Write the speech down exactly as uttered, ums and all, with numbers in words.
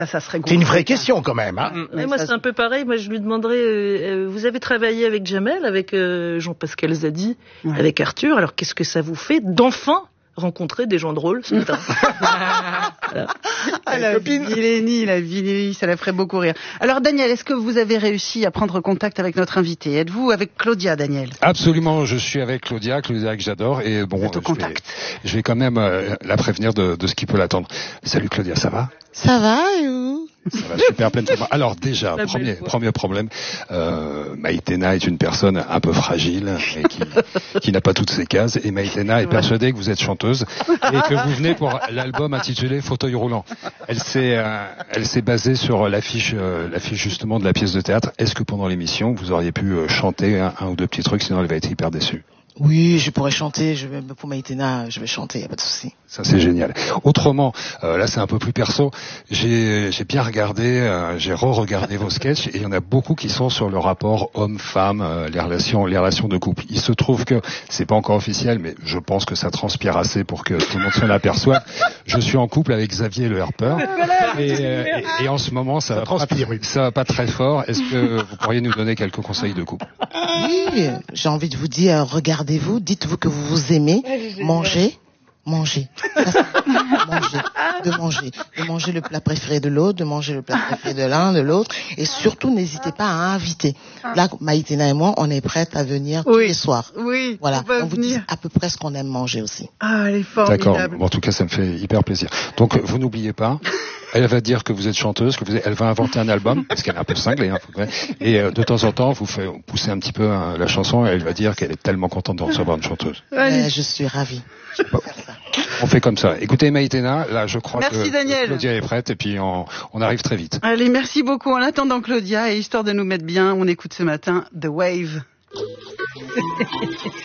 Ça, ça serait C'est une vraie question quand même. Hein. Mais moi, c'est un peu pareil. Moi, je lui demanderais, euh, vous avez travaillé avec Jamel, avec euh, Jean-Pascal Zadi, ouais. avec Arthur. Alors, qu'est-ce que ça vous fait d'enfin rencontrer des gens drôles ce matin? Voilà. Ah, la Villénie, la Villénie, ça la ferait beaucoup rire. Alors Daniel, est-ce que vous avez réussi à prendre contact avec notre invité? Êtes-vous avec Claudia, Daniel? Absolument, je suis avec Claudia, Claudia que j'adore, et bon, je vais, je vais quand même euh, la prévenir de, de ce qui peut l'attendre. Salut Claudia, ça va? Ça va, et vous? Ça va super plein de fois. Alors déjà, premier, premier problème, euh, Maïtena est une personne un peu fragile et qui, qui n'a pas toutes ses cases. Et Maïtena est persuadée que vous êtes chanteuse et que vous venez pour l'album intitulé Fauteuil roulant. Elle s'est, euh, elle s'est basée sur l'affiche, euh, l'affiche justement de la pièce de théâtre. Est-ce que pendant l'émission vous auriez pu euh, chanter un, un ou deux petits trucs, sinon elle va être hyper déçue? Oui, je pourrais chanter. Je vais pour Maïtena, je vais chanter, y a pas de souci. Ça c'est génial. Autrement, euh, là c'est un peu plus perso. J'ai, j'ai bien regardé, euh, j'ai re-regardé vos sketchs et il y en a beaucoup qui sont sur le rapport homme-femme, euh, les relations, les relations de couple. Il se trouve que c'est pas encore officiel, mais je pense que ça transpire assez pour que tout le monde s'en aperçoive. Je suis en couple avec Xavier Le Harper et, euh, et, et en ce moment ça, ça va transpire, pas, oui. ça va pas très fort. Est-ce que vous pourriez nous donner quelques conseils de couple? Oui, j'ai envie de vous dire, regardez-vous, dites-vous que vous vous aimez, mangez. Manger. manger. De manger. De manger le plat préféré de l'autre, de manger le plat préféré de l'un, de l'autre. Et surtout, n'hésitez pas à inviter. Là, Maïtena et moi, on est prêtes à venir oui. tous les soirs. Oui. Voilà. On, on vous dit à peu près ce qu'on aime manger aussi. Ah, elle est formidable. D'accord. Bon, en tout cas, ça me fait hyper plaisir. Donc, vous n'oubliez pas. Elle va dire que vous êtes chanteuse, que vous êtes, elle va inventer un album, parce qu'elle est un peu cinglée, hein, et euh, de temps en temps, vous faites pousser un petit peu hein, la chanson, et elle va dire qu'elle est tellement contente de recevoir une chanteuse. Euh, je suis ravie. Bon. On fait comme ça. Écoutez, Maïtena, là, je crois merci, que Daniel. Claudia est prête, et puis on, on arrive très vite. Allez, merci beaucoup. En attendant Claudia, et histoire de nous mettre bien, on écoute ce matin The Wave.